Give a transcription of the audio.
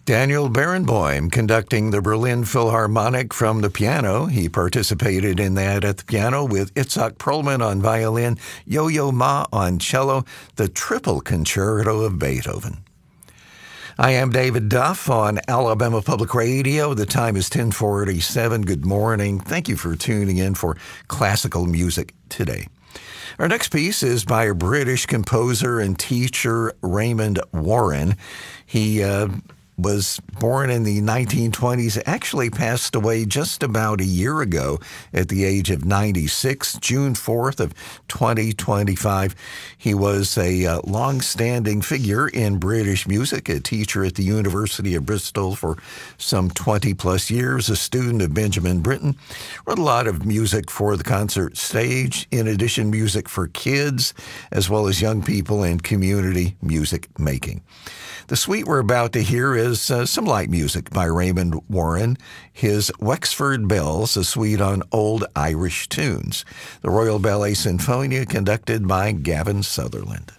Daniel Barenboim conducting the Berlin Philharmonic from the piano. He participated in that at the piano with Itzhak Perlman on violin, Yo-Yo Ma on cello, the Triple Concerto of Beethoven. I am David Duff on Alabama Public Radio. The time is 10:47. Good morning. Thank you for tuning in for classical music today. Our next piece is by a British composer and teacher, Raymond Warren. He was born in the 1920s, actually passed away just about a year ago at the age of 96, June 4th of 2025. He was a long-standing figure in British music, a teacher at the University of Bristol for some 20-plus years, a student of Benjamin Britten, wrote a lot of music for the concert stage, in addition music for kids, as well as young people and community music making. The suite we're about to hear is some light music by Raymond Warren, his Wexford Bells, a suite on old Irish tunes. The Royal Ballet Sinfonia, conducted by Gavin Sutherland.